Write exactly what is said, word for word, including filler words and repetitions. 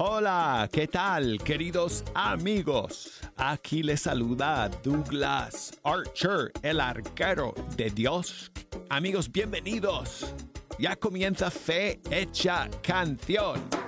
Hola, ¿qué tal, queridos amigos? Aquí les saluda Douglas Archer, el arquero de Dios. Amigos, bienvenidos. Ya comienza Fe Hecha Canción.